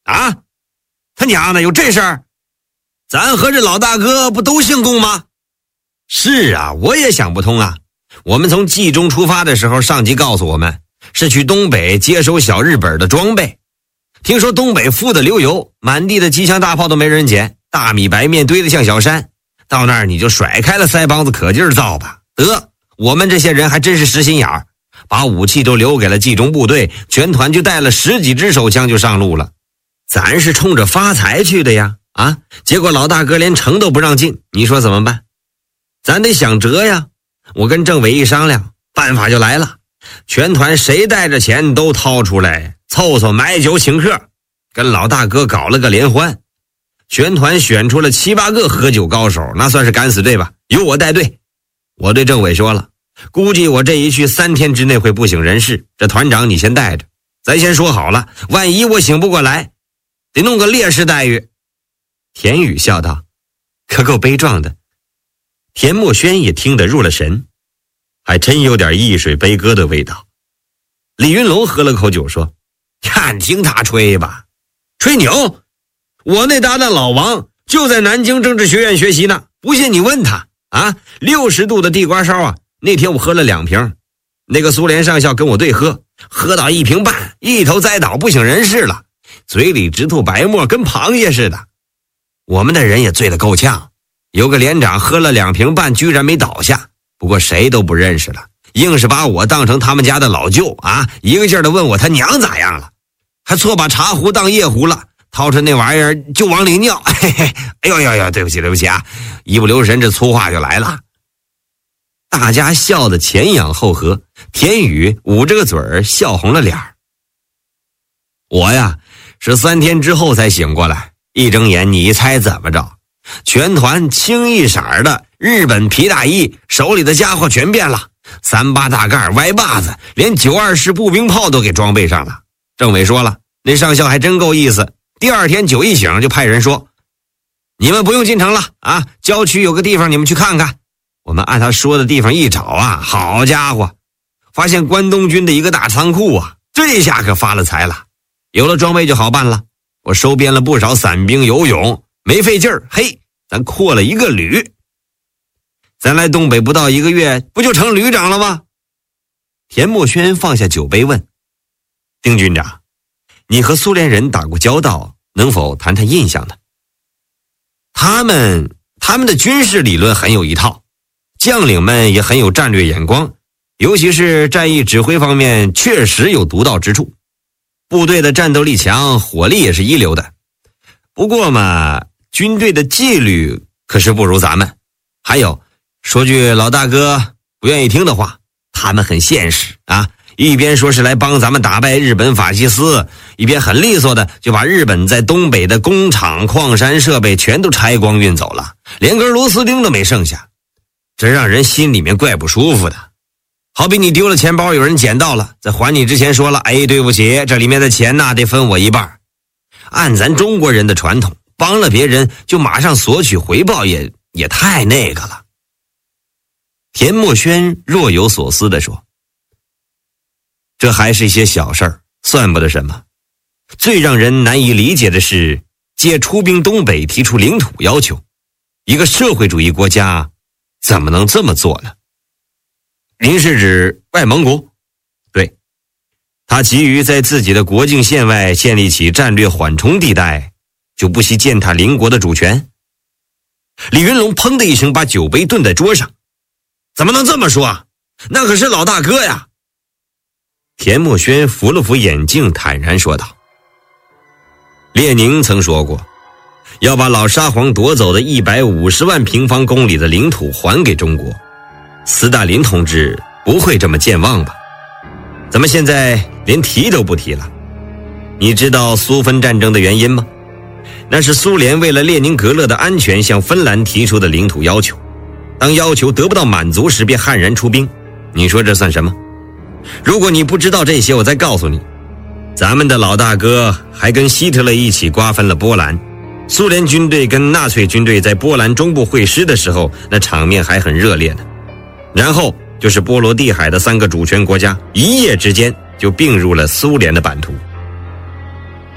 啊？他娘的，有这事儿？咱和这老大哥不都姓龚吗？是啊，我也想不通啊。我们从冀中出发的时候，上级告诉我们是去东北接收小日本的装备。听说东北富得流油，满地的机枪大炮都没人捡，大米白面堆得像小山，到那儿你就甩开了腮帮子可劲儿造吧。得，我们这些人还真是实心眼儿，把武器都留给了冀中部队，全团就带了10几支手枪就上路了。咱是冲着发财去的呀，啊！结果老大哥连城都不让进，你说怎么办？咱得想辙呀。我跟政委一商量，办法就来了，全团谁带着钱都掏出来，凑凑买酒请客，跟老大哥搞了个联欢。全团选出了7、8个喝酒高手，那算是敢死队吧，由我带队。我对政委说了，估计我这一去3天之内会不省人事，这团长你先带着，咱先说好了，万一我醒不过来，得弄个烈士待遇。田宇笑道，可够悲壮的。田墨轩也听得入了神，还真有点易水悲歌的味道。李云龙喝了口酒说，看听他吹吧，吹牛。我那搭档老王就在南京政治学院学习呢，不信你问他啊。60度的地瓜烧啊，那天我喝了2瓶，那个苏联上校跟我对喝，喝到1瓶半，一头栽倒不省人事了，嘴里直吐白沫，跟螃蟹似的。我们的人也醉得够呛，有个连长喝了2瓶半居然没倒下，不过谁都不认识了，硬是把我当成他们家的老舅啊，一个劲儿的问我他娘咋样了，还错把茶壶当夜壶了，掏出那玩意儿就往里尿。嘿嘿，哎呦，对不起啊，一不留神这粗话就来了。大家笑得前仰后合，田宇捂着个嘴儿笑红了脸儿。我呀是3天之后才醒过来，一睁眼你猜怎么着？全团清一色的日本皮大衣，手里的家伙全变了，38大盖歪把子，连9.2式步兵炮都给装备上了。政委说了，那上校还真够意思，第2天酒一醒就派人说，你们不用进城了啊，郊区有个地方你们去看看。我们按他说的地方一找啊，好家伙，发现关东军的一个大仓库啊，这下可发了财了，有了装备就好办了。我收编了不少散兵游勇，没费劲儿，嘿，咱扩了一个旅。咱来东北不到1个月，不就成旅长了吗？田墨轩放下酒杯问，丁军长，你和苏联人打过交道，能否谈谈印象呢？他们的军事理论很有一套，将领们也很有战略眼光，尤其是战役指挥方面确实有独到之处，部队的战斗力强，火力也是一流的。不过嘛，军队的纪律可是不如咱们。还有，说句老大哥不愿意听的话，他们很现实啊，一边说是来帮咱们打败日本法西斯，一边很利索的就把日本在东北的工厂、矿山设备全都拆光运走了，连根螺丝钉都没剩下，这让人心里面怪不舒服的。好比你丢了钱包，有人捡到了，在还你之前说了，哎，对不起，这里面的钱呐，得分我一半。按咱中国人的传统，帮了别人就马上索取回报，也太那个了。田墨轩若有所思地说，这还是一些小事儿，算不得什么。最让人难以理解的是，借出兵东北提出领土要求，一个社会主义国家怎么能这么做呢？您是指外蒙古？对，他急于在自己的国境线外建立起战略缓冲地带，就不惜践踏邻国的主权。李云龙砰的一声把酒杯顿在桌上，怎么能这么说啊？那可是老大哥呀！田墨轩扶了扶眼镜，坦然说道，列宁曾说过，要把老沙皇夺走的150万平方公里的领土还给中国，斯大林同志不会这么健忘吧？咱们现在连提都不提了。你知道苏芬战争的原因吗？那是苏联为了列宁格勒的安全向芬兰提出的领土要求，当要求得不到满足时便悍然出兵，你说这算什么？如果你不知道这些，我再告诉你，咱们的老大哥还跟希特勒一起瓜分了波兰，苏联军队跟纳粹军队在波兰中部会师的时候，那场面还很热烈呢。然后就是波罗的海的3个主权国家一夜之间就并入了苏联的版图。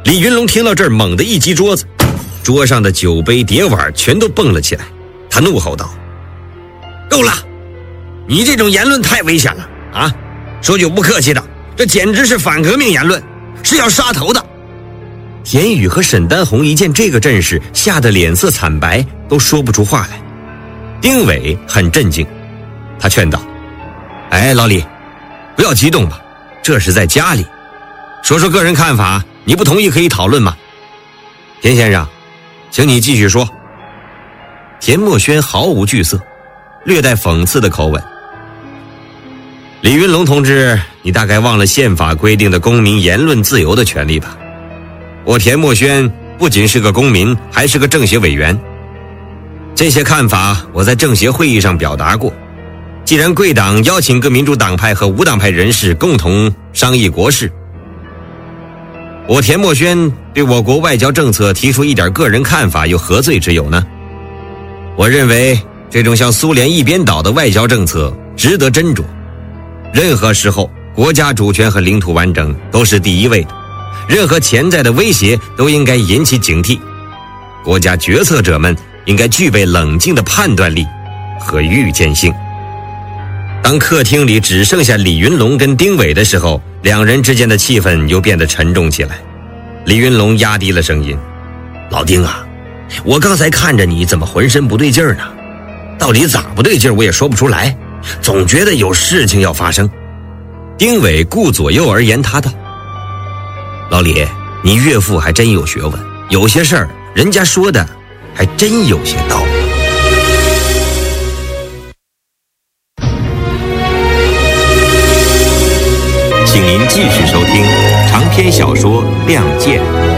李云龙听到这儿，猛地一击桌子，桌上的酒杯碟碗全都蹦了起来。他怒吼道：够了，你这种言论太危险了啊！说句不客气的，这简直是反革命言论，是要杀头的。田宇和沈丹红一见这个阵势，吓得脸色惨白，都说不出话来。丁伟很震惊，他劝道：哎，老李，不要激动吧，这是在家里，说说个人看法，你不同意可以讨论吗？田先生，请你继续说。田墨轩毫无惧色，略带讽刺的口吻：李云龙同志，你大概忘了宪法规定的公民言论自由的权利吧？我田墨轩不仅是个公民，还是个政协委员。这些看法我在政协会议上表达过。既然贵党邀请各民主党派和无党派人士共同商议国事，我田墨轩对我国外交政策提出一点个人看法，有何罪之有呢？我认为这种向苏联一边倒的外交政策值得斟酌。任何时候，国家主权和领土完整都是第一位的，任何潜在的威胁都应该引起警惕。国家决策者们应该具备冷静的判断力和预见性。当客厅里只剩下李云龙跟丁伟的时候，两人之间的气氛又变得沉重起来。李云龙压低了声音：老丁啊，我刚才看着你怎么浑身不对劲儿呢？到底咋不对劲儿我也说不出来，总觉得有事情要发生。丁伟顾左右而言他道：老李，你岳父还真有学问，有些事儿人家说的还真有些道理。请您继续收听长篇小说《亮剑》。